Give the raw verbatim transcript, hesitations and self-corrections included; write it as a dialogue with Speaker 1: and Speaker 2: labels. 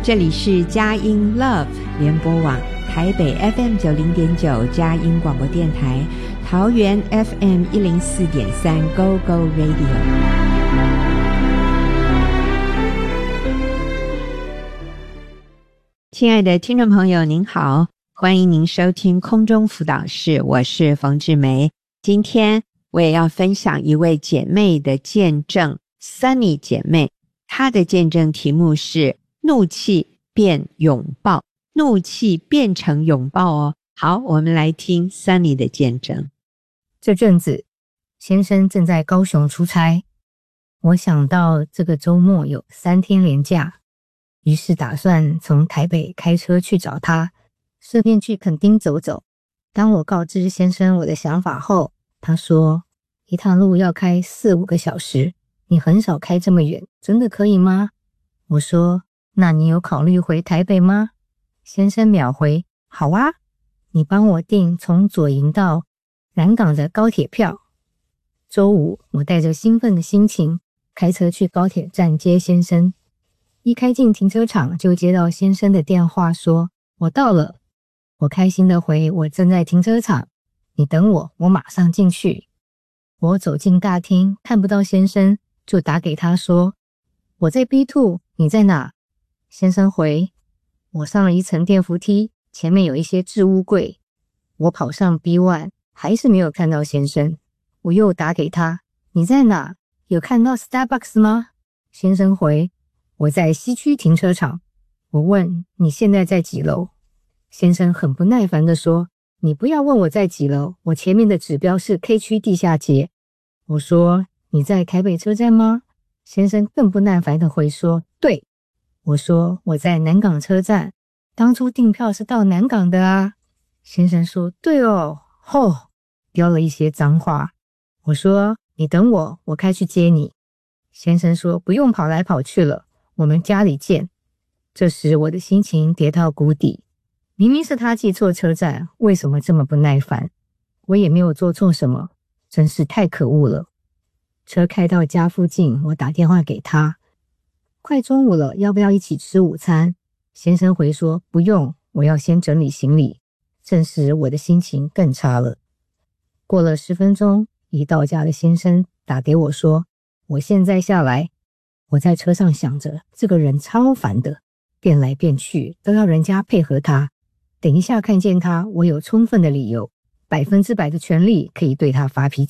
Speaker 1: 这里是佳音 Love 联播网，台北 F M 九零点九佳音广播电台，桃园 F M 一零四点三 Go Go Radio。亲爱的听众朋友您好，欢迎您收听空中辅导室，我是冯志梅。今天我也要分享一位姐妹的见证， Sunny 姐妹，她的见证题目是怒气变拥抱，怒气变成拥抱哦。好，我们来听 Sunny 的见证。
Speaker 2: 这阵子先生正在高雄出差，我想到这个周末有三天连假，于是打算从台北开车去找他，顺便去垦丁走走。当我告知先生我的想法后，他说一趟路要开四五个小时，你很少开这么远，真的可以吗？我说那你有考虑回台北吗？先生秒回好啊，你帮我订从左营到南港的高铁票。周五我带着兴奋的心情开车去高铁站接先生，一开进停车场就接到先生的电话说我到了。我开心的回我正在停车场，你等我，我马上进去。我走进大厅看不到先生，就打给他说我在 B 二， 你在哪？先生回我上了一层电扶梯，前面有一些置物柜。我跑上 B 一， 还是没有看到先生。我又打给他，你在哪？有看到 Starbucks 吗？先生回我在西区停车场。我问你现在在几楼？先生很不耐烦地说你不要问我在几楼，我前面的指标是 K 区地下街。我说你在台北车站吗？先生更不耐烦地回说对。我说我在南港车站，当初订票是到南港的啊。先生说对哦，吼，飙了一些脏话。我说你等我，我开去接你。先生说不用跑来跑去了，我们家里见。这时我的心情跌到谷底，明明是他记错车站，为什么这么不耐烦？我也没有做错什么，真是太可恶了。车开到家附近，我打电话给他，快中午了，要不要一起吃午餐？先生回说不用，我要先整理行李。这时我的心情更差了。过了十分钟，一到家的先生打给我说我现在下来。我在车上想着这个人超烦的，变来变去都要人家配合他，等一下看见他，我有充分的理由，百分之百的权利可以对他发脾气。